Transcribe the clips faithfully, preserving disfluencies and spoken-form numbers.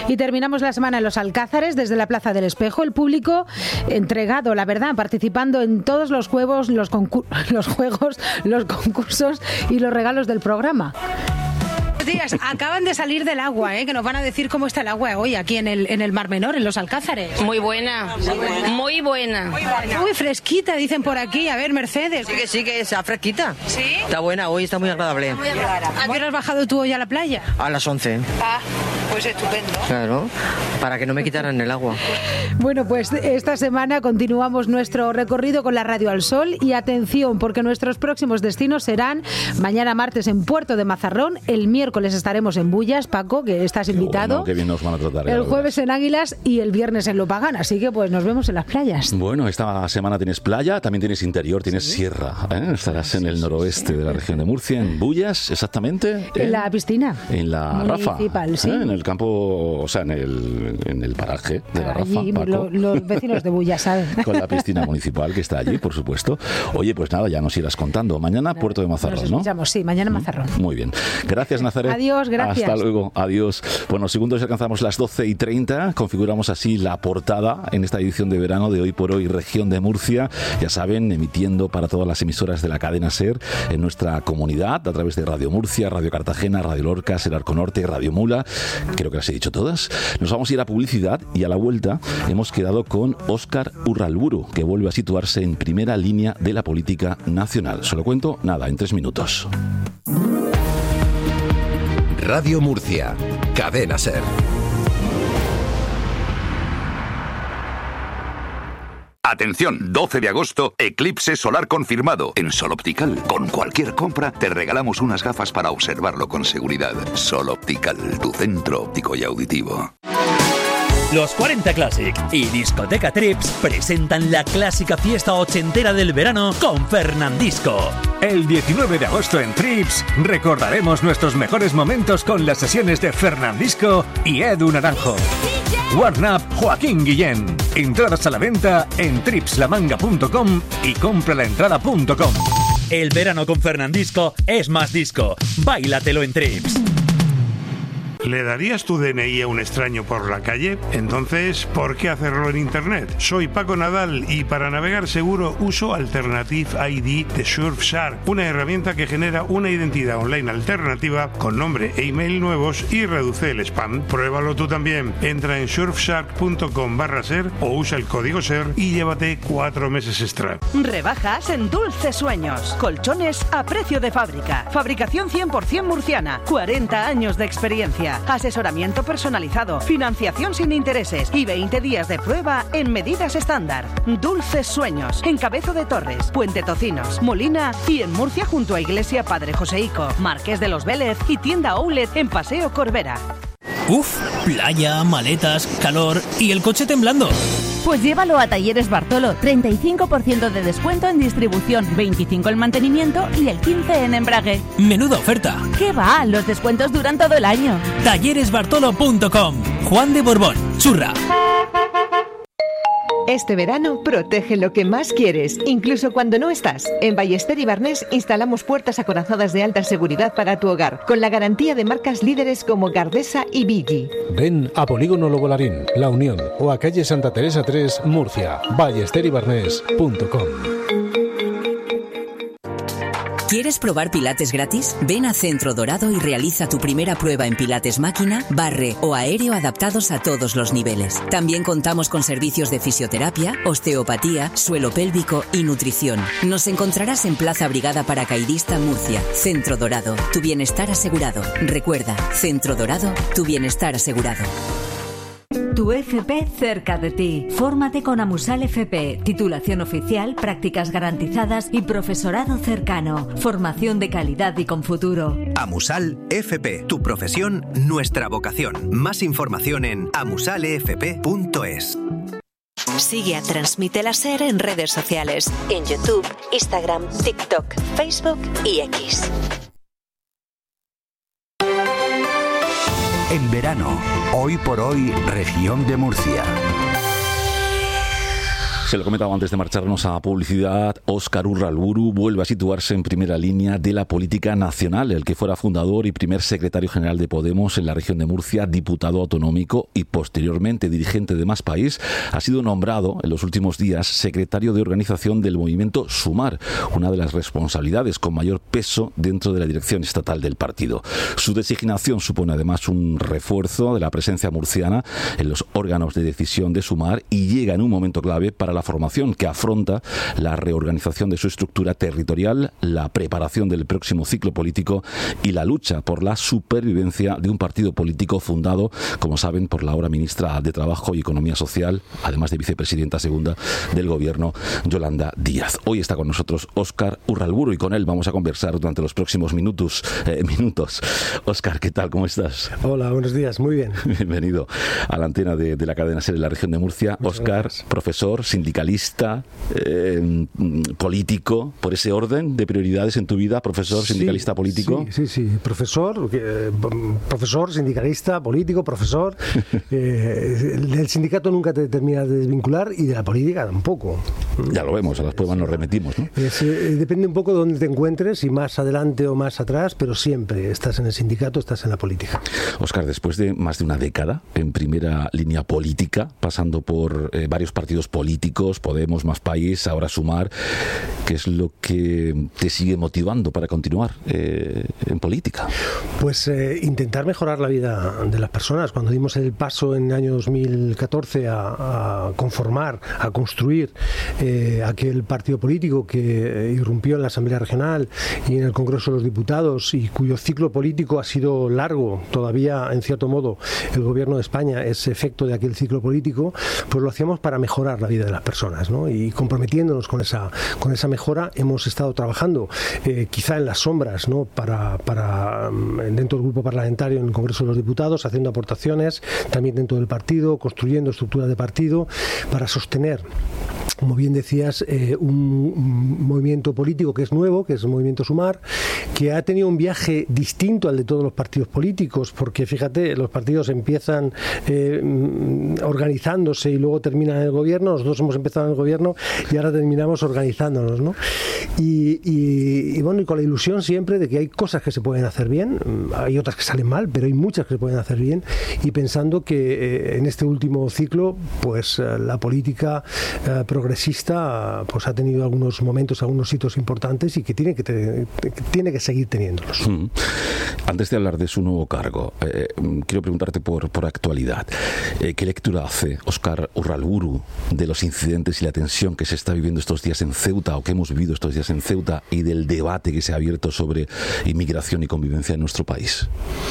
Y terminamos la semana en Los Alcázares, desde la Plaza del Espejo. El público entregado, la verdad, participando en todos los juegos, los, concur- los juegos, los concursos y los regalos del programa. Días, acaban de salir del agua, ¿eh? Que nos van a decir cómo está el agua hoy aquí en el, en el Mar Menor, en Los Alcázares. Muy buena, muy buena. Muy buena. Muy buena. Muy fresquita, dicen por aquí. A ver, Mercedes. Sí, que sí, que está fresquita. ¿Sí? Está buena, hoy está muy agradable. Muy agradable. ¿A qué hora has bajado tú hoy a la playa? A las once. Ah, pues estupendo. Claro, para que no me quitaran el agua. Bueno, pues esta semana continuamos nuestro recorrido con la Radio al Sol y atención, porque nuestros próximos destinos serán mañana martes en Puerto de Mazarrón, el miércoles estaremos en Bullas, Paco, que estás invitado. Bueno, qué bien nos van a tratar. El jueves en Águilas y el viernes en Lopagán, así que pues nos vemos en las playas. Bueno, esta semana tienes playa, también tienes interior, tienes ¿sí? sierra, ¿eh? Estarás sí, en el noroeste sí, de la región de Murcia, en Bullas, exactamente. En, en la piscina. En la Rafa. Sí. ¿eh? En el campo, o sea, en el, en el paraje de la Rafa. Allí, lo, los vecinos de Bullas saben. Con la piscina municipal que está allí, por supuesto. Oye, pues nada, ya nos irás contando. Mañana no, Puerto de Mazarrón, nos escuchamos, ¿no? Sí, mañana Mazarrón. Muy bien. Gracias, Nazaret. Adiós, gracias. Hasta luego, adiós. Bueno, segundos alcanzamos las doce y treinta. Configuramos así la portada en esta edición de verano de Hoy por Hoy, Región de Murcia. Ya saben, emitiendo para todas las emisoras de la cadena SER en nuestra comunidad, a través de Radio Murcia, Radio Cartagena, Radio Lorca, SER Arco Norte, Radio Mula. Creo que las he dicho todas. Nos vamos a ir a publicidad y a la vuelta hemos quedado con Óscar Urralburu, que vuelve a situarse en primera línea de la política nacional. Se lo cuento, nada, en tres minutos. Radio Murcia, Cadena SER. Atención, doce de agosto, eclipse solar confirmado. En Sol Optical, con cualquier compra, te regalamos unas gafas para observarlo con seguridad. Sol Optical, tu centro óptico y auditivo. Los cuarenta Classic y Discoteca Trips presentan la clásica fiesta ochentera del verano con Fernandisco. El diecinueve de agosto en Trips recordaremos nuestros mejores momentos con las sesiones de Fernandisco y Edu Naranjo. Warn Up Joaquín Guillén. Entradas a la venta en tripslamanga punto com y compralaentrada punto com. El verano con Fernandisco es más disco. Báilatelo en Trips. ¿Le darías tu D N I a un extraño por la calle? Entonces, ¿por qué hacerlo en Internet? Soy Paco Nadal y para navegar seguro uso Alternative I D de Surfshark, una herramienta que genera una identidad online alternativa con nombre e email nuevos y reduce el spam. Pruébalo tú también. Entra en surfshark punto com barra ser o usa el código SER y llévate cuatro meses extra. Rebajas en Dulces Sueños. Colchones a precio de fábrica. Fabricación cien por ciento murciana. cuarenta años de experiencia. Asesoramiento personalizado, financiación sin intereses y veinte días de prueba en medidas estándar. Dulces Sueños, en Cabezo de Torres, Puente Tocinos, Molina y en Murcia junto a Iglesia Padre Joseico, Marqués de los Vélez y tienda Outlet en Paseo Corbera. Uf, playa, maletas, calor y el coche temblando. Pues llévalo a Talleres Bartolo, treinta y cinco por ciento de descuento en distribución, veinticinco por ciento en mantenimiento y el quince por ciento en embrague. Menuda oferta. ¿Qué va? Los descuentos duran todo el año. talleres bartolo punto com. Juan de Borbón, Churra. Este verano protege lo que más quieres, incluso cuando no estás. En Ballester y Barnés instalamos puertas acorazadas de alta seguridad para tu hogar, con la garantía de marcas líderes como Gardesa y Vigi. Ven a Polígono Lobolarín, La Unión o a calle Santa Teresa tres, Murcia. ballester y barnés punto com. ¿Quieres probar Pilates gratis? Ven a Centro Dorado y realiza tu primera prueba en Pilates máquina, barre o aéreo adaptados a todos los niveles. También contamos con servicios de fisioterapia, osteopatía, suelo pélvico y nutrición. Nos encontrarás en Plaza Brigada Paracaidista, Murcia. Centro Dorado, tu bienestar asegurado. Recuerda, Centro Dorado, tu bienestar asegurado. Tu F P cerca de ti. Fórmate con Amusal F P. Titulación oficial, prácticas garantizadas y profesorado cercano. Formación de calidad y con futuro. Amusal F P. Tu profesión, nuestra vocación. Más información en amusal f p punto es. Sigue a Transmite la SER en redes sociales. En YouTube, Instagram, TikTok, Facebook y X. En verano, Hoy por Hoy, Región de Murcia. Se lo comentaba antes de marcharnos a publicidad. Óscar Urralburu vuelve a situarse en primera línea de la política nacional, el que fuera fundador y primer secretario general de Podemos en la región de Murcia, diputado autonómico y posteriormente dirigente de Más País, ha sido nombrado en los últimos días secretario de organización del movimiento Sumar, una de las responsabilidades con mayor peso dentro de la dirección estatal del partido. Su designación supone además un refuerzo de la presencia murciana en los órganos de decisión de Sumar y llega en un momento clave para la formación que afronta la reorganización de su estructura territorial, la preparación del próximo ciclo político y la lucha por la supervivencia de un partido político fundado, como saben, por la ahora ministra de Trabajo y Economía Social, además de vicepresidenta segunda del gobierno, Yolanda Díaz. Hoy está con nosotros Óscar Urralburu y con él vamos a conversar durante los próximos minutos. Eh, minutos. Óscar, ¿qué tal? ¿Cómo estás? Hola, buenos días. Muy bien. Bienvenido a la antena de, de la cadena SER en la región de Murcia. Óscar, profesor, sindicalista, eh, político, por ese orden de prioridades en tu vida, profesor, sindicalista, sí, político. Sí, sí, sí. Profesor, eh, profesor, sindicalista, político, profesor. Eh, del sindicato nunca te terminas de desvincular y de la política tampoco. Ya lo vemos, a las pruebas nos remitimos, ¿no? Es, eh, depende un poco de dónde te encuentres, si más adelante o más atrás, pero siempre estás en el sindicato, estás en la política. Óscar, después de más de una década en primera línea política, pasando por eh, varios partidos políticos, Podemos, Más País, ahora Sumar, ¿qué es lo que te sigue motivando para continuar eh, en política? Pues eh, intentar mejorar la vida de las personas. Cuando dimos el paso en el año dos mil catorce a, a conformar, a construir eh, aquel partido político que irrumpió en la Asamblea Regional y en el Congreso de los Diputados y cuyo ciclo político ha sido largo, todavía en cierto modo el Gobierno de España es efecto de aquel ciclo político, pues lo hacíamos para mejorar la vida de las personas, ¿no? Y comprometiéndonos con esa, con esa mejora hemos estado trabajando eh, quizá en las sombras, ¿no? para, para dentro del grupo parlamentario en el Congreso de los Diputados, haciendo aportaciones también dentro del partido, construyendo estructuras de partido para sostener, como bien decías, eh, un, un movimiento político que es nuevo, que es el movimiento Sumar, que ha tenido un viaje distinto al de todos los partidos políticos, porque fíjate, los partidos empiezan eh, organizándose y luego terminan en el gobierno. Nosotros hemos empezado en el gobierno y ahora terminamos organizándonos, ¿no? Y, y, y bueno, y con la ilusión siempre de que hay cosas que se pueden hacer bien, hay otras que salen mal, pero hay muchas que se pueden hacer bien, y pensando que eh, en este último ciclo, pues eh, la política eh, progresista pues ha tenido algunos momentos, algunos hitos importantes y que tiene que, te, que tiene que seguir teniéndolos. Mm. Antes de hablar de su nuevo cargo, eh, quiero preguntarte por, por actualidad. Eh, ¿Qué lectura hace Óscar Urralburu de los incidentes y la tensión que se está viviendo estos días en Ceuta, o que hemos vivido estos días en Ceuta, y del debate que se ha abierto sobre inmigración y convivencia en nuestro país?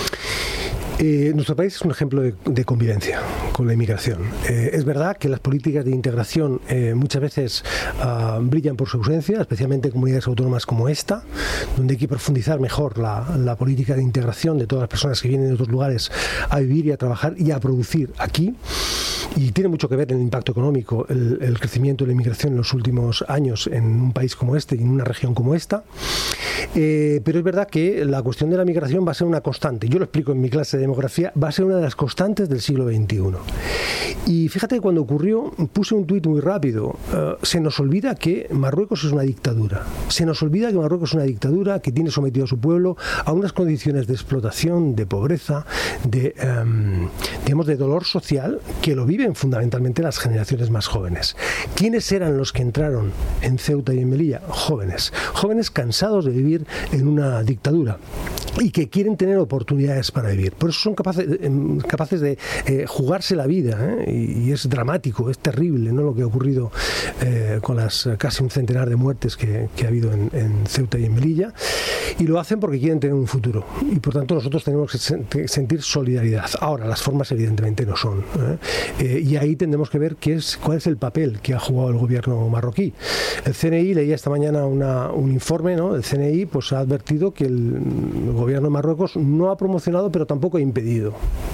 Eh, nuestro país es un ejemplo de, de convivencia con la inmigración. Eh, es verdad que las políticas de integración eh, muchas veces uh, brillan por su ausencia, especialmente en comunidades autónomas como esta, donde hay que profundizar mejor la, la política de integración de todas las personas que vienen de otros lugares a vivir y a trabajar y a producir aquí. Y tiene mucho que ver en el impacto económico, el, el crecimiento de la inmigración en los últimos años en un país como este y en una región como esta. Eh, pero es verdad que la cuestión de la migración va a ser una constante. Yo lo explico en mi clase de demografía, va a ser una de las constantes del siglo veintiuno. Y fíjate que cuando ocurrió, puse un tuit muy rápido. Uh, se nos olvida que Marruecos es una dictadura. Se nos olvida que Marruecos es una dictadura que tiene sometido a su pueblo a unas condiciones de explotación, de pobreza, de, um, digamos, de dolor social, que lo viven fundamentalmente las generaciones más jóvenes. ¿Quiénes eran los que entraron en Ceuta y en Melilla? Jóvenes. Jóvenes cansados de vivir en una dictadura y que quieren tener oportunidades para vivir. Por eso son capaces, capaces de eh, jugarse la vida, ¿eh? y, y es dramático, es terrible, ¿no?, lo que ha ocurrido eh, con las casi un centenar de muertes que, que ha habido en, en Ceuta y en Melilla, y lo hacen porque quieren tener un futuro, y por tanto nosotros tenemos que sen- sentir solidaridad. Ahora, las formas evidentemente no son, ¿eh? Eh, y ahí tendremos que ver qué es, cuál es el papel que ha jugado el gobierno marroquí. El C N I, leía esta mañana una, un informe, ¿no? El C N I pues ha advertido que el, el gobierno de Marruecos no ha promocionado, pero tampoco ha impedido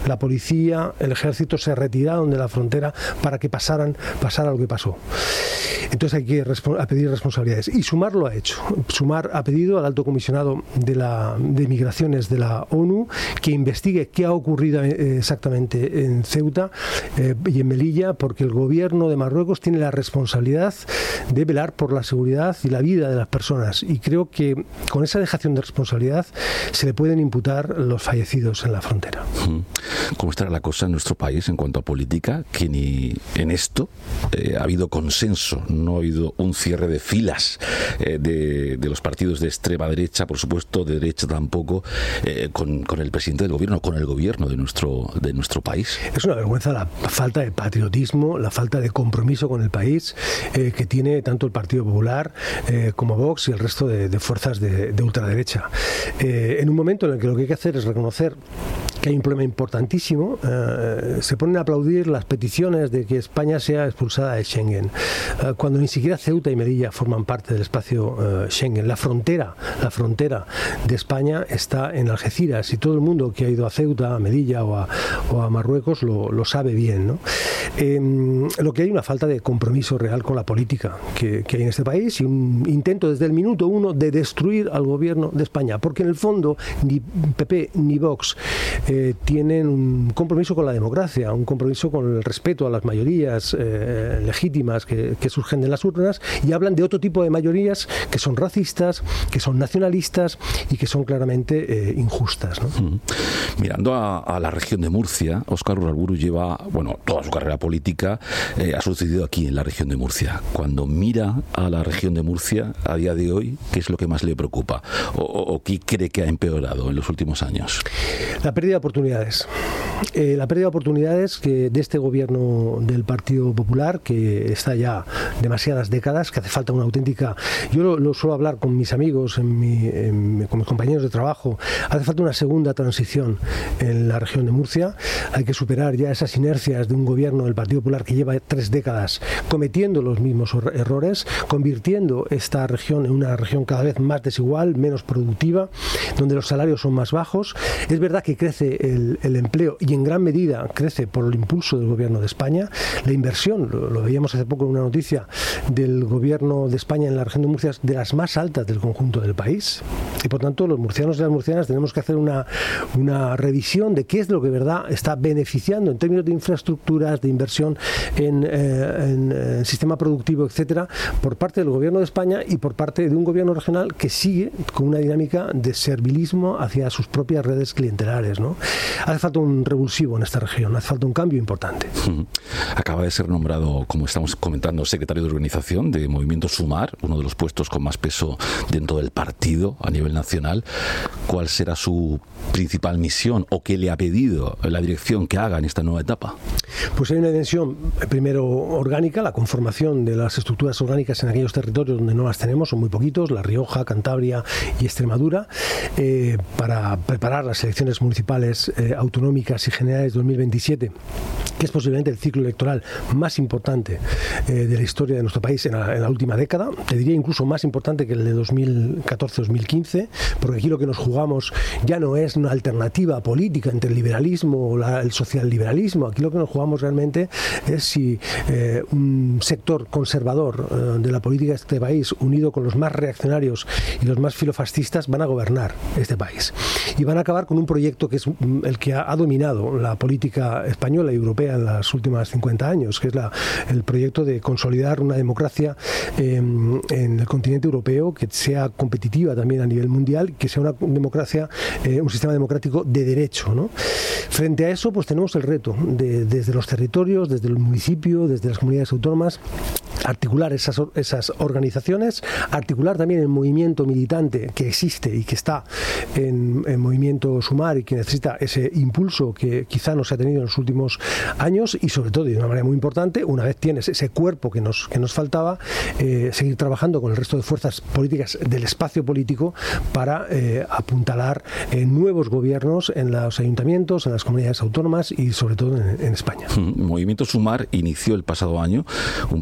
la policía, el ejército se retiraron de la frontera para que pasaran, pasara lo que pasó. Entonces hay que respo- a pedir responsabilidades. Y Sumar lo ha hecho. Sumar ha pedido al alto comisionado de, la, de Migraciones de la ONU que investigue qué ha ocurrido eh, exactamente en Ceuta eh, y en Melilla, porque el gobierno de Marruecos tiene la responsabilidad de velar por la seguridad y la vida de las personas. Y creo que con esa dejación de responsabilidad se le pueden imputar los fallecidos en la frontera. ¿Cómo estará la cosa en nuestro país en cuanto a política? Que ni en esto eh, ha habido consenso, no ha habido un cierre de filas eh, de, de los partidos de extrema derecha, por supuesto, de derecha tampoco, eh, con, con el presidente del gobierno, con el gobierno de nuestro, de nuestro país. Es una vergüenza la falta de patriotismo, la falta de compromiso con el país eh, que tiene tanto el Partido Popular eh, como Vox y el resto de, de fuerzas de, de ultraderecha. Eh, en un momento en el que lo que hay que hacer es reconocer que hay un problema importantísimo, eh, se ponen a aplaudir las peticiones de que España sea expulsada de Schengen, eh, cuando ni siquiera Ceuta y Melilla forman parte del espacio eh, Schengen. La frontera, la frontera de España está en Algeciras y todo el mundo que ha ido a Ceuta, a Melilla o a, o a Marruecos lo, lo sabe bien, ¿no? Eh, lo que hay una falta de compromiso real con la política que, que hay en este país y un intento desde el minuto uno de destruir al gobierno de España, porque en el fondo ni P P ni Vox eh, tienen un compromiso con la democracia, un compromiso con el respeto a las mayorías eh, legítimas que, que surgen de las urnas, y hablan de otro tipo de mayorías que son racistas, que son nacionalistas y que son claramente eh, injustas, ¿no? Mm. Mirando a, a la región de Murcia, Óscar Urarburu lleva, bueno, toda su carrera política eh, ha sucedido aquí en la región de Murcia. Cuando mira a la región de Murcia a día de hoy, ¿qué es lo que más le preocupa? ¿O, o, o qué cree que ha empeorado en los últimos años? La pérdida de oportunidades. Eh, la pérdida de oportunidades que de este gobierno del Partido Popular, que está ya demasiadas décadas, que hace falta una auténtica... Yo lo, lo suelo hablar con mis amigos, en mi, en, con mis compañeros de trabajo, hace falta una segunda transición en la región de Murcia. Hay que superar ya esas inercias de un gobierno del Partido Popular que lleva tres décadas cometiendo los mismos errores, convirtiendo esta región en una región cada vez más desigual, menos productiva, donde los salarios son más bajos. Es verdad que crece el, el empleo y en gran medida crece por el impulso del gobierno de España. La inversión, lo, lo veíamos hace poco en una noticia del gobierno de España en la región de Murcia, es de las más altas del conjunto del país. Y por tanto, los murcianos y las murcianas tenemos que hacer una, una revisión de qué es lo que de verdad está beneficiando en términos de infraestructuras, de inversión en, eh, en, en sistema productivo, etcétera, por parte del gobierno de España y por parte de un gobierno regional que sigue con una dinámica de servilismo hacia sus propias redes clientelares, ¿no? Hace falta un revulsivo en esta región, hace falta un cambio importante. Acaba de ser nombrado, como estamos comentando, secretario de organización de Movimiento Sumar, uno de los puestos con más peso dentro del partido a nivel nacional. ¿Cuál será su principal misión o qué le ha pedido la dirección que haga en esta nueva etapa? Pues hay una dimensión, primero, orgánica, la conformación de las estructuras orgánicas en aquellos territorios donde no las tenemos, son muy poquitos, La Rioja, Cantabria y Extremadura, eh, para preparar las elecciones municipales, eh, autonómicas y generales de dos mil veintisiete, que es posiblemente el ciclo electoral más importante eh, de la historia de nuestro país en la, en la última década. Te diría incluso más importante que el de dos mil catorce dos mil quince, porque aquí lo que nos jugamos ya no es una alternativa política entre el liberalismo o la, el socialliberalismo. Aquí lo que nos jugamos realmente es si eh, un sector conservador eh, de la política de este país, unido con los más reaccionarios y los más filofascistas, van a gobernar este país. Y van a acabar con un proyecto que es el que ha, ha dominado la política española y europea en los últimos cincuenta años, que es la, el proyecto de consolidar una democracia eh, en el continente europeo que sea competitiva también a nivel mundial, que sea una democracia, eh, un sistema democrático de derecho, ¿no? Frente a eso, pues tenemos el reto de, desde los territorios, desde el municipio, desde las comunidades autónomas, articular esas, esas organizaciones, articular también el movimiento militante que existe y que está en, en movimiento Sumar y que necesita ese impulso que quizá no se ha tenido en los últimos años, y sobre todo, y de una manera muy importante, una vez tienes ese cuerpo que nos, que nos faltaba, eh, seguir trabajando con el resto de fuerzas políticas del espacio político para eh, apuntalar eh, nuevos gobiernos en los ayuntamientos, en las comunidades autónomas y sobre todo en, en España. Movimiento Sumar inició el pasado año un proceso de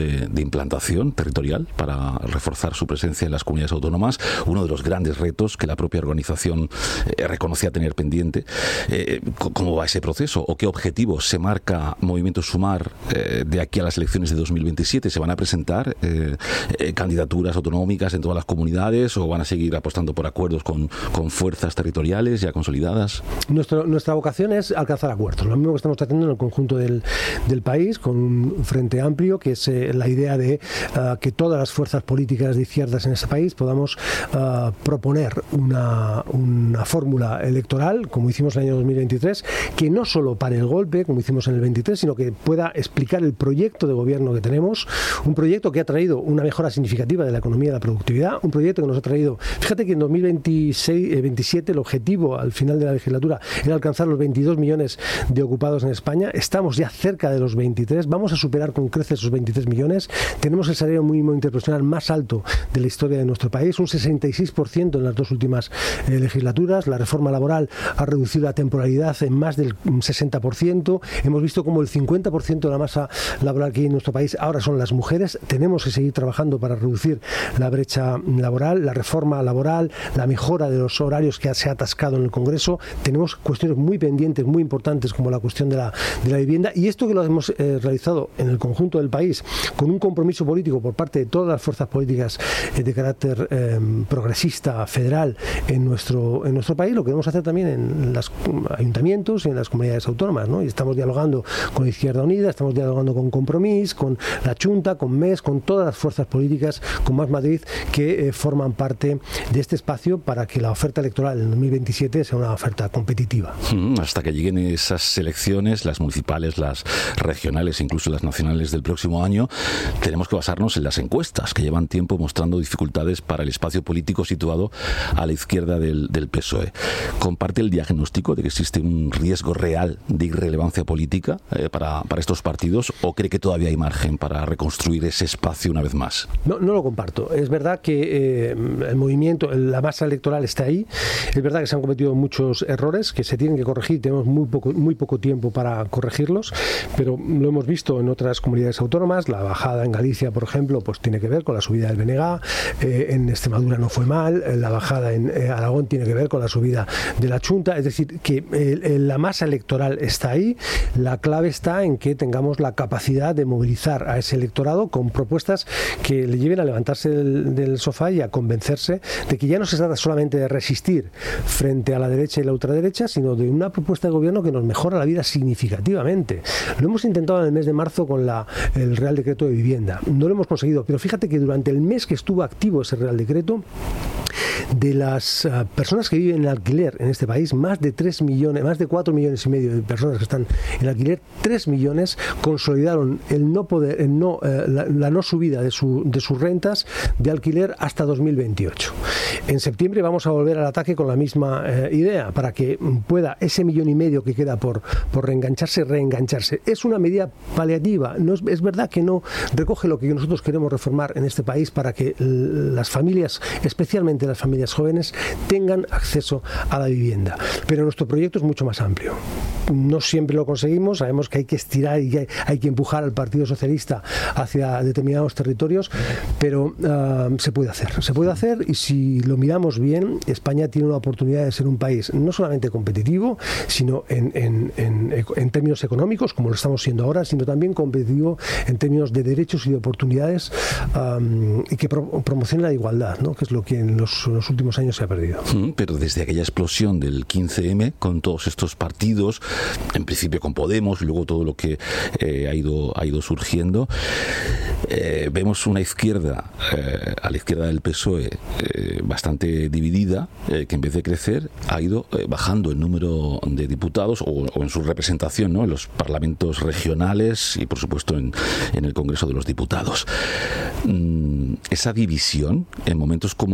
de, de implantación territorial para reforzar su presencia en las comunidades autónomas, uno de los grandes retos que la propia organización eh, reconocía tener pendiente. Eh, ¿Cómo va ese proceso? ¿O qué objetivos se marca Movimiento Sumar eh, de aquí a las elecciones de dos mil veintisiete? ¿Se van a presentar eh, eh, candidaturas autonómicas en todas las comunidades o van a seguir apostando por acuerdos con, con fuerzas territoriales ya consolidadas? Nuestro, nuestra vocación es alcanzar acuerdos, lo mismo que estamos haciendo en el conjunto del, del país, con un frente amplio, que es eh, la idea de uh, que todas las fuerzas políticas de izquierdas en este país podamos uh, proponer una, una fórmula electoral, como hicimos en el año dos mil veintitrés, que no solo pare el golpe, como hicimos en el veintitrés, sino que pueda explicar el proyecto de gobierno que tenemos, un proyecto que ha traído una mejora significativa de la economía y la productividad, un proyecto que nos ha traído, fíjate que en dos mil veintiséis, eh, veintisiete el objetivo al final de la legislatura era alcanzar los veintidós millones de ocupados en España, estamos ya cerca de los veintitrés, vamos a superar con creces esos veintitrés millones, tenemos el salario mínimo interprofesional más alto de la historia de nuestro país, un sesenta y seis por ciento en las dos últimas eh, legislaturas, la reforma laboral ha reducido la temporalidad en más del sesenta por ciento, hemos visto como el cincuenta por ciento de la masa laboral que hay en nuestro país ahora son las mujeres, tenemos que seguir trabajando para reducir la brecha laboral, la reforma laboral, la mejora de los horarios que se ha atascado en el Congreso, tenemos cuestiones muy pendientes, muy importantes como la cuestión de la, de la vivienda, y esto que lo hemos eh, realizado en el conjunto del país con un compromiso político por parte de todas las fuerzas políticas eh, de carácter eh, progresista, federal en nuestro, en nuestro país, lo queremos hacer también en los ayuntamientos y en las comunidades autónomas, ¿no? Y estamos dialogando con Izquierda Unida, estamos dialogando con Compromís, con la Junta, con M E S, con todas las fuerzas políticas, con Más Madrid, que eh, forman parte de este espacio para que la oferta electoral en dos mil veintisiete sea una oferta competitiva. Mm, hasta que lleguen esas elecciones, las municipales, las regionales, incluso las nacionales del próximo año, tenemos que basarnos en las encuestas que llevan tiempo mostrando dificultades para el espacio político situado a la izquierda del, del P S O E. ¿Comparte el diagnóstico de que existe un riesgo real de irrelevancia política eh, para, para estos partidos o cree que todavía hay margen para reconstruir ese espacio una vez más? No, no lo comparto. Es verdad que eh, el movimiento, la masa electoral está ahí. Es verdad que se han cometido muchos errores que se tienen que corregir. Tenemos muy poco, muy poco tiempo para corregirlos, pero lo hemos visto en otras comunidades autónomas. La bajada en Galicia, por ejemplo, pues tiene que ver con la subida del B N G. Eh, en Extremadura no fue mal. La bajada en eh, Aragón tiene que ver con la subida de la Junta. Es decir, que eh, la masa electoral está ahí. La clave está en que tengamos la capacidad de movilizar a ese electorado con propuestas que le lleven a levantarse del, del sofá y a convencerse de que ya no se trata solamente de resistir frente a la derecha y la ultraderecha, sino de una propuesta de gobierno que nos mejora la vida significativamente. Lo hemos intentado en el mes de marzo con la, el Real Decreto de Vivienda. No lo hemos conseguido, pero fíjate que durante el mes que estuvo activo ese Real Decreto, de las uh, personas que viven en alquiler en este país, más de tres millones, más de cuatro millones y medio de personas que están en alquiler, tres millones consolidaron el no poder, el no, eh, la, la no subida de, su, de sus rentas de alquiler hasta dos mil veintiocho. En septiembre vamos a volver al ataque con la misma eh, idea, para que pueda ese millón y medio que queda por, por reengancharse, reengancharse. Es una medida paliativa, no es, es verdad que no recoge lo que nosotros queremos reformar en este país para que las familias, especialmente las familias jóvenes, tengan acceso a la vivienda. Pero nuestro proyecto es mucho más amplio. No siempre lo conseguimos, sabemos que hay que estirar y hay, hay que empujar al Partido Socialista hacia determinados territorios, pero uh, se puede hacer, se puede hacer y si lo miramos bien, España tiene una oportunidad de ser un país no solamente competitivo, sino en, en, en, en términos económicos, como lo estamos siendo ahora, sino también competitivo en términos de derechos y de oportunidades um, y que pro, promocione la igualdad, ¿no? Que es lo que en los, en los últimos años se ha perdido. Mm, pero desde aquella explosión del quince eme, con todos estos partidos, en principio con Podemos, y luego todo lo que eh, ha ido ha ido surgiendo, eh, vemos una izquierda, eh, a la izquierda del P S O E, eh, bastante dividida, eh, que en vez de crecer ha ido eh, bajando el número de diputados o, o en su representación, ¿no?, en los parlamentos regionales y por supuesto en, en el Congreso de los Diputados. Mm, esa división, en momentos como el que usted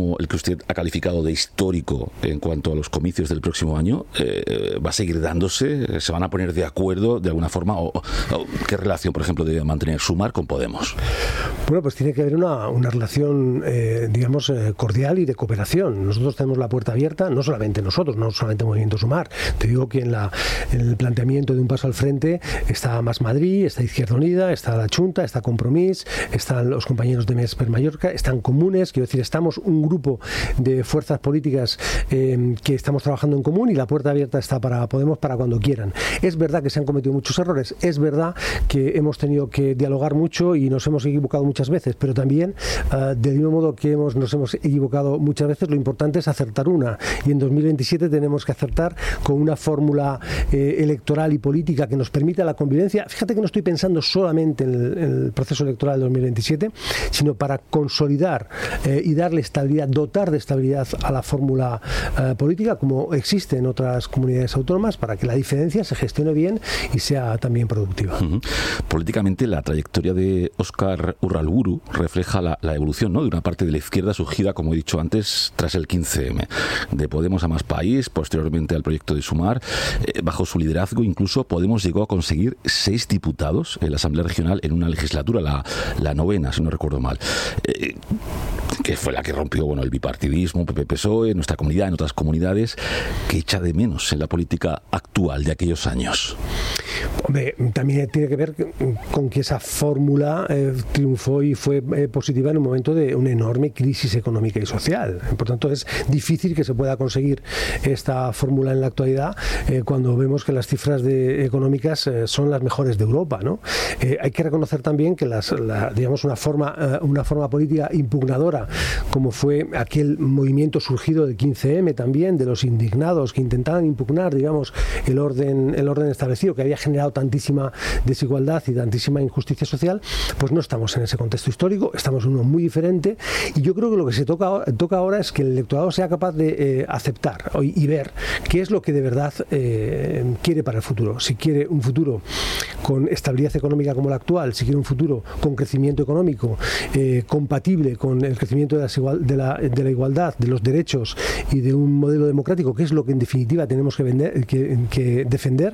usted ha calificado de histórico en cuanto a los comicios del próximo año, eh, ¿va a seguir dándose? ¿Se van a poner de acuerdo de alguna forma? ¿O, o qué relación, por ejemplo, debe mantener Sumar con Podemos? Bueno, pues tiene que haber una, una relación, eh, digamos, eh, cordial y de cooperación. Nosotros tenemos la puerta abierta, no solamente nosotros, no solamente Movimiento Sumar. Te digo que en, la, en el planteamiento de un paso al frente está Más Madrid, está Izquierda Unida, está la Chunta, está Compromís, están los compañeros de Més per Mallorca, están Comunes, quiero decir, estamos un grupo de fuerzas políticas eh, que estamos trabajando en común y la puerta abierta está para Podemos para cuando quieran. Es verdad que se han cometido muchos errores, es verdad que hemos tenido que dialogar mucho y nos hemos equivocado muchas veces, pero también uh, del mismo modo que hemos, nos hemos equivocado muchas veces, lo importante es acertar una, y en dos mil veintisiete tenemos que acertar con una fórmula eh, electoral y política que nos permita la convivencia. Fíjate que no estoy pensando solamente en el, en el proceso electoral del dos mil veintisiete, sino para consolidar eh, y darle estabilidad, dotar de estabilidad a la fórmula eh, política, como existe en otras comunidades autónomas, para que la diferencia se gestione bien y sea también productiva. Uh-huh. Políticamente, la trayectoria de Óscar Urralburu refleja la, la evolución, ¿no?, de una parte de la izquierda surgida, como he dicho antes, tras el quince eme, de Podemos a Más País, posteriormente al proyecto de Sumar. Eh, bajo su liderazgo, incluso Podemos llegó a conseguir seis diputados en la Asamblea Regional en una legislatura, la, la novena, si no recuerdo mal, eh, que fue la que rompió, bueno, el bipartidismo, P P P S O E, en nuestra comunidad, en otras comunidades. ¿Qué echa de menos en la política actual de aquellos años? Hombre, también tiene que ver con que esa fórmula eh, triunfó y fue eh, positiva en un momento de una enorme crisis económica y social. Por tanto, es difícil que se pueda conseguir esta fórmula en la actualidad eh, cuando vemos que las cifras de, económicas eh, son las mejores de Europa, ¿no? Eh, hay que reconocer también que las, la, digamos una forma, eh, una forma política impugnadora, como fue aquel movimiento surgido del quince eme también, de los indignados que intentaban impugnar, digamos, el orden, el orden establecido, que había generado tantísima desigualdad y tantísima injusticia social, pues no estamos en ese contexto histórico, estamos en uno muy diferente, y yo creo que lo que se toca, toca ahora es que el electorado sea capaz de eh, aceptar y, y ver qué es lo que de verdad eh, quiere para el futuro. Si quiere un futuro con estabilidad económica como la actual, si quiere un futuro con crecimiento económico eh, compatible con el crecimiento de la, de, la, de la igualdad, de los derechos y de un modelo democrático, que es lo que en definitiva tenemos que, vender, que, que defender,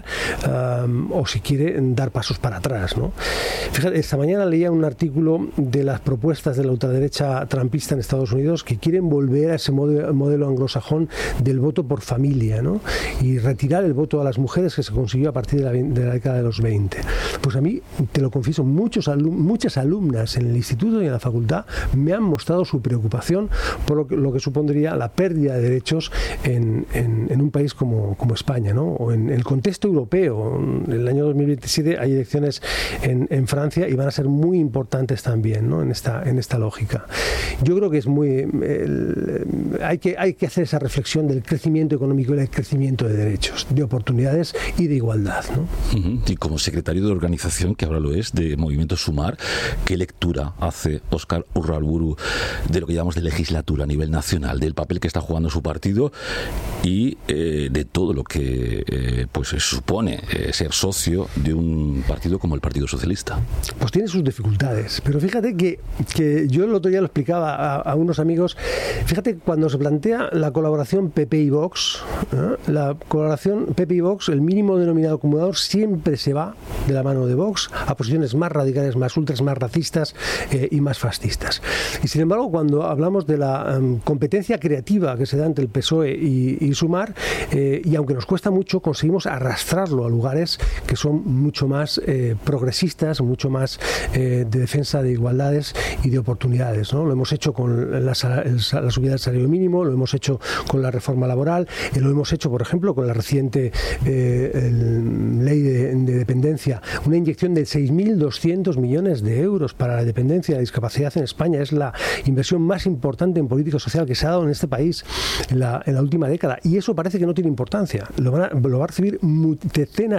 um, o si quiere dar pasos para atrás, ¿no? Fíjate, esta mañana leía un artículo de las propuestas de la ultraderecha trumpista en Estados Unidos, que quieren volver a ese modelo, modelo anglosajón del voto por familia, ¿no?, y retirar el voto a las mujeres que se consiguió a partir de la, de la década de los veinte. Pues a mí, te lo confieso, muchos alum, muchas alumnas en el instituto y en la facultad me han mostrado su preocupación por lo que, lo que supondría la pérdida de derechos en, en, en un país como, como España, ¿no?, o en el contexto europeo. En el año dos mil veintisiete hay elecciones en, en Francia y van a ser muy importantes también, ¿no?, en esta, en esta lógica. Yo creo que es muy el, hay que hay que hacer esa reflexión del crecimiento económico y del crecimiento de derechos, de oportunidades y de igualdad, ¿no? Uh-huh. Y como secretario de organización, que ahora lo es, de Movimiento Sumar, ¿qué lectura hace Óscar Urralburu de lo que llamamos de legislatura a nivel nacional, del papel que está jugando su partido y eh, de todo lo que eh, pues supone eh, ser socio de un partido como el Partido Socialista? Pues tiene sus dificultades, pero fíjate que, que yo el otro día lo explicaba a, a unos amigos. Fíjate, cuando se plantea la colaboración P P y Vox, ¿eh? la colaboración P P y Vox, el mínimo denominador acumulador siempre se va de la mano de Vox a posiciones más radicales, más ultras, más racistas eh, y más fascistas. Y sin embargo, cuando hablamos de la um, competencia creativa que se da entre el P S O E y, y Sumar, eh, y aunque nos cuesta mucho, conseguimos arrastrarlo a lugares que son mucho más eh, progresistas, mucho más eh, de defensa de igualdades y de oportunidades, ¿no? Lo hemos hecho con la, la subida del salario mínimo, lo hemos hecho con la reforma laboral, eh, lo hemos hecho, por ejemplo, con la reciente eh, el, ley de, de dependencia, una inyección de seis mil doscientos millones de euros para la dependencia y la discapacidad en España. Es la inversión más importante en política social que se ha dado en este país en la, en la última década, y eso parece que no tiene importancia. Lo, van a, lo va a recibir decenas, centenares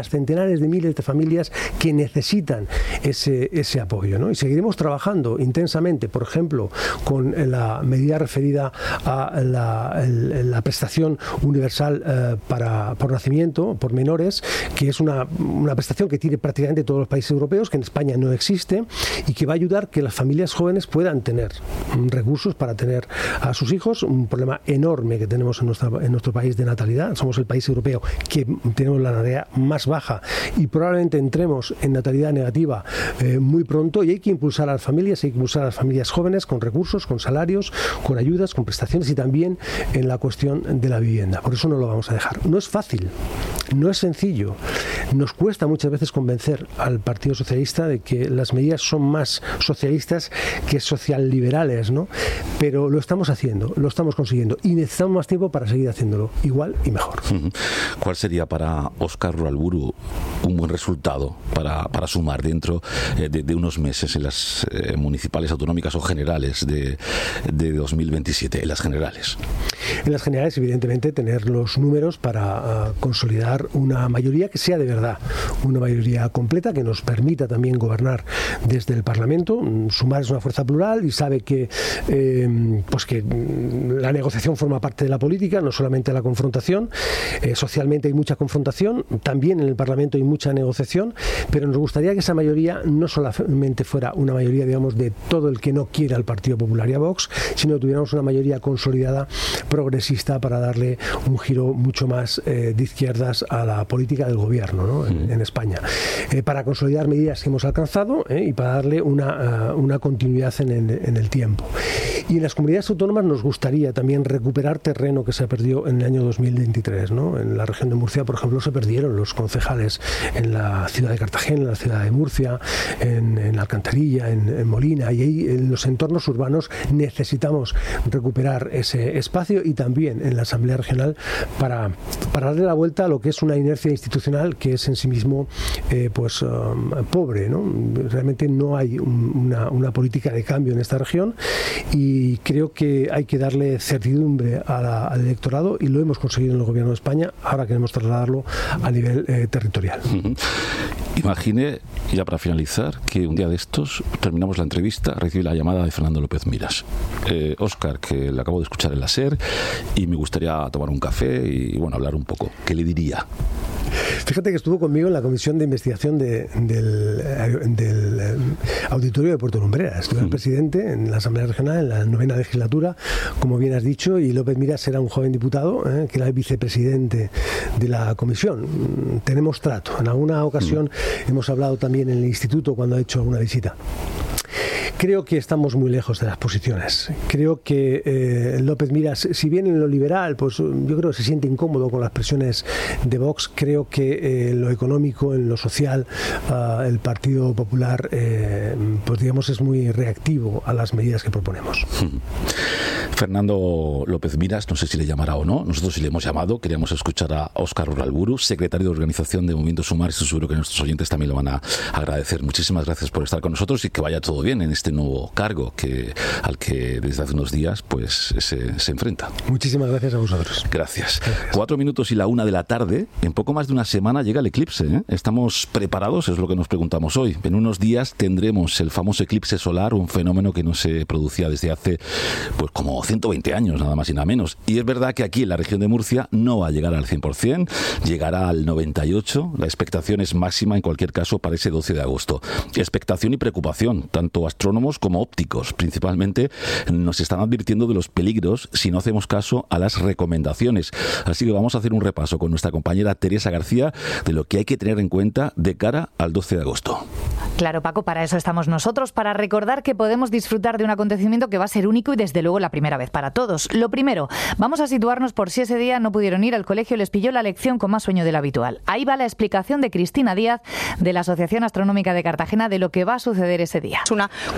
centenares de miles de familias que necesitan ese, ese apoyo, ¿no? Y seguiremos trabajando intensamente, por ejemplo, con la medida referida a la, el, la prestación universal eh, para, por nacimiento, por menores, que es una, una prestación que tiene prácticamente todos los países europeos, que en España no existe, y que va a ayudar que las familias jóvenes puedan tener recursos para tener a sus hijos. Un problema enorme que tenemos en, nuestra, en nuestro país de natalidad. Somos el país europeo que tenemos la natalidad más baja y probablemente entremos en natalidad negativa eh, muy pronto, y hay que impulsar a las familias, hay que impulsar a las familias jóvenes con recursos, con salarios, con ayudas, con prestaciones, y también en la cuestión de la vivienda. Por eso no lo vamos a dejar. No es fácil, no es sencillo. Nos cuesta muchas veces convencer al Partido Socialista de que las medidas son más socialistas que socialliberales, ¿no? Pero lo estamos haciendo, lo estamos consiguiendo, y necesitamos más tiempo para seguir haciéndolo igual y mejor. ¿Cuál sería para Óscar Uralburu un buen resultado para, para sumar dentro eh, de, de unos meses en las eh, municipales, autonómicas o generales de, de dos mil veintisiete, en las generales? En las generales, evidentemente, tener los números para uh, consolidar una mayoría que sea de verdad, una mayoría completa que nos permita también gobernar desde el Parlamento. Sumar es una fuerza plural y sabe que, eh, pues que la negociación forma parte de la política, no solamente la confrontación. Eh, socialmente hay mucha confrontación, también en el Parlamento hay mucha negociación, pero nos gustaría que esa mayoría no solamente fuera una mayoría, digamos, de todo el que no quiera al Partido Popular y a Vox, sino que tuviéramos una mayoría consolidada, progresista, para darle un giro mucho más eh, de izquierdas a la política del gobierno, ¿no? en, en España, eh, para consolidar medidas que hemos alcanzado eh, y para darle una, uh, una continuidad en el, en el tiempo. Y en las comunidades autónomas nos gustaría también recuperar terreno que se perdió en el año dos mil veintitrés, ¿no? En la región de Murcia, por ejemplo, se perdieron los concejales en la ciudad de Cartagena, en la ciudad de Murcia, en, en Alcantarilla, en, en Molina, y ahí en los entornos urbanos necesitamos recuperar ese espacio, y también en la Asamblea Regional para, para darle la vuelta a lo que es una inercia institucional que es en sí mismo eh, pues um, pobre, ¿no? Realmente no hay un, una, una política de cambio en esta región, y creo que hay que darle certidumbre a la, al electorado, y lo hemos conseguido en el Gobierno de España. Ahora queremos trasladarlo a nivel eh, territorial. Uh-huh. Imagine, ya para finalizar, que un día de estos terminamos la entrevista, recibe la llamada de Fernando López Miras. Eh, Óscar, que le acabo de escuchar en la SER, y me gustaría tomar un café y, bueno, hablar un poco. ¿Qué le diría? Fíjate que estuvo conmigo en la comisión de investigación de, del, del eh, auditorio de Puerto Lumbreras. Estuve el presidente en la Asamblea Regional en la novena legislatura, como bien has dicho, y López Miras era un joven diputado eh, que era el vicepresidente de la comisión. Tenemos trato. En alguna ocasión mm. hemos hablado también en el instituto cuando ha hecho alguna visita. Creo que estamos muy lejos de las posiciones. Creo que eh, López Miras, si bien en lo liberal, pues yo creo que se siente incómodo con las presiones de Vox, creo que eh, en lo económico, en lo social, uh, el Partido Popular, eh, pues digamos, es muy reactivo a las medidas que proponemos. Fernando López Miras, no sé si le llamará o no, nosotros sí le hemos llamado, queríamos escuchar a Óscar Uralburu, secretario de Organización de Movimiento Sumar, y seguro que nuestros oyentes también lo van a agradecer. Muchísimas gracias por estar con nosotros y que vaya todo bien en este nuevo cargo que al que desde hace unos días pues se, se enfrenta. Muchísimas gracias a vosotros. Gracias. gracias. Cuatro minutos y la una de la tarde, en poco más de una semana llega el eclipse, ¿eh? ¿Estamos preparados? Es lo que nos preguntamos hoy. En unos días tendremos el famoso eclipse solar, un fenómeno que no se producía desde hace pues como ciento veinte años, nada más y nada menos. Y es verdad que aquí en la región de Murcia no va a llegar al cien por ciento, llegará al noventa y ocho por ciento. La expectación es máxima en cualquier caso para ese doce de agosto. Expectación y preocupación, tanto astrónomos como ópticos, principalmente, nos están advirtiendo de los peligros si no hacemos caso a las recomendaciones. Así que vamos a hacer un repaso con nuestra compañera Teresa García de lo que hay que tener en cuenta de cara al doce de agosto. Claro, Paco, para eso estamos nosotros, para recordar que podemos disfrutar de un acontecimiento que va a ser único y desde luego la primera vez para todos. Lo primero, vamos a situarnos por si ese día no pudieron ir al colegio y les pilló la lección con más sueño del habitual. Ahí va la explicación de Cristina Díaz, de la Asociación Astronómica de Cartagena, de lo que va a suceder ese día. Es una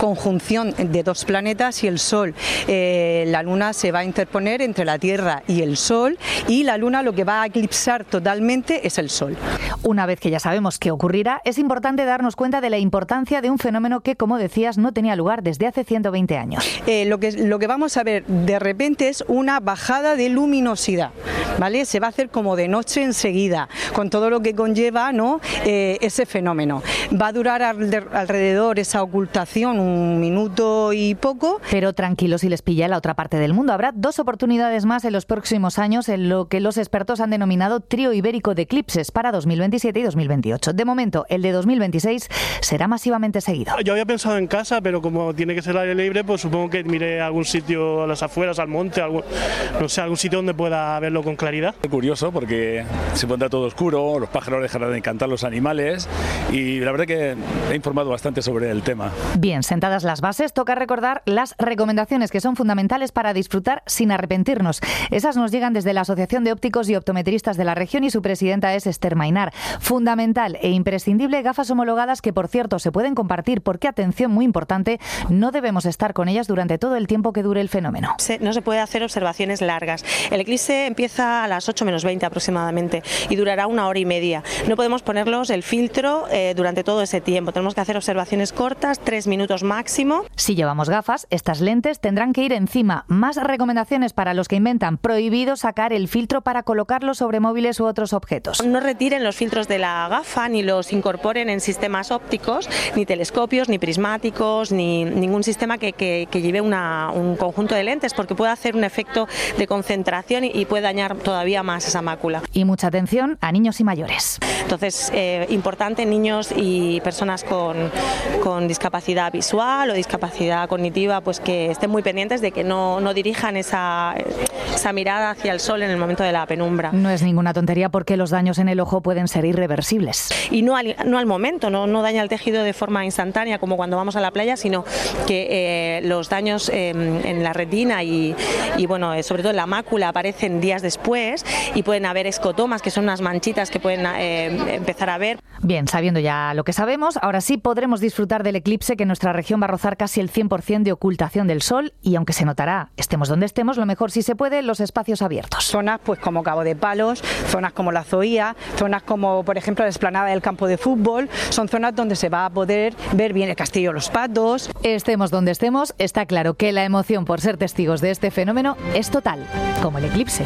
conjunción de dos planetas y el Sol. Eh, la Luna se va a interponer entre la Tierra y el Sol, y la Luna lo que va a eclipsar totalmente es el Sol. Una vez que ya sabemos qué ocurrirá, es importante darnos cuenta de la importancia de un fenómeno que, como decías, no tenía lugar desde hace ciento veinte años. Eh, lo, que, lo que vamos a ver de repente es una bajada de luminosidad, ¿vale? Se va a hacer como de noche enseguida, con todo lo que conlleva, ¿no? eh, ese fenómeno. Va a durar alrededor esa ocultación un minuto y poco. Pero tranquilos, si les pilla en la otra parte del mundo. Habrá dos oportunidades más en los próximos años en lo que los expertos han denominado trío ibérico de eclipses para dos mil veintisiete y dos mil veintiocho. De momento, el de dos mil veintiséis será masivamente seguido. Yo había pensado en casa, pero como tiene que ser al aire libre, pues supongo que miré algún sitio a las afueras, al monte, algún, no sé, algún sitio donde pueda verlo con claridad. Es curioso porque se pondrá todo oscuro, los pájaros dejarán de cantar, los animales, y la verdad que he informado bastante sobre el tema. Bien, sentadas las bases, toca recordar las recomendaciones que son fundamentales para disfrutar sin arrepentirnos. Esas nos llegan desde la Asociación de Ópticos y Optometristas de la región y su presidenta es Esther Mainar. Fundamental e imprescindible, gafas homologadas que, por cierto, se pueden compartir porque, atención muy importante, no debemos estar con ellas durante todo el tiempo que dure el fenómeno. No se puede hacer observaciones largas. El eclipse empieza a las ocho menos veinte aproximadamente y durará una hora y media. No podemos ponerlos el filtro eh, durante todo ese tiempo. Tenemos que hacer observaciones cortas, tres minutos máximo. Si llevamos gafas, estas lentes tendrán que ir encima. Más recomendaciones para los que inventan: prohibido sacar el filtro para colocarlo sobre móviles u otros objetos. No retiren los filtros de la gafa ni los incorporen en sistemas ópticos, ni telescopios, ni prismáticos, ni ningún sistema que, que, que lleve una, un conjunto de lentes, porque puede hacer un efecto de concentración y, y puede dañar todavía más esa mácula. Y mucha atención a niños y mayores. Entonces, eh, importante en niños y personas con, con discapacidad visual o discapacidad cognitiva, pues que estén muy pendientes de que no, no dirijan esa, esa mirada hacia el sol en el momento de la penumbra. No es ninguna tontería porque los daños en el ojo pueden ser irreversibles. Y no al, no al momento, no, no daña el tejido de forma instantánea como cuando vamos a la playa, sino que eh, los daños eh, en la retina y, y bueno, eh, sobre todo en la mácula aparecen días después y pueden haber escotomas, que son unas manchitas que pueden eh, empezar a ver. Bien, sabiendo ya lo que sabemos, ahora sí podremos disfrutar del eclipse, que en nuestra región va a rozar casi el cien por ciento de ocultación del sol, y aunque se notará, estemos donde estemos, lo mejor si se puede, los espacios abiertos. Zonas pues como Cabo de Palos, zonas como la Zoía, zonas como por ejemplo la explanada del campo de fútbol, son zonas donde se va a poder ver bien el Castillo de los Patos. Estemos donde estemos, está claro que la emoción por ser testigos de este fenómeno es total, como el eclipse.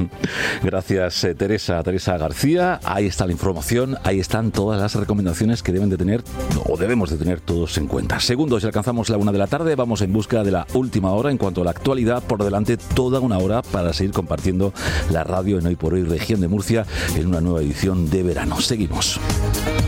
Gracias, eh, Teresa, Teresa García. Ahí está la información, ahí están todas las recomendaciones que deben de tener o debemos de tener todos en cuenta. Segundos, si alcanzamos la una de la tarde, vamos en busca de la última hora en cuanto a la actualidad. Por delante toda una hora para seguir compartiendo la radio en Hoy por Hoy Región de Murcia en una nueva edición de verano. Seguimos.